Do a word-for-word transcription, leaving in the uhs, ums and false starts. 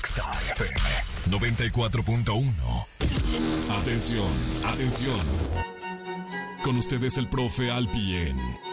Exa F M noventa y cuatro punto uno. Atención, atención. Con ustedes el profe Alpi en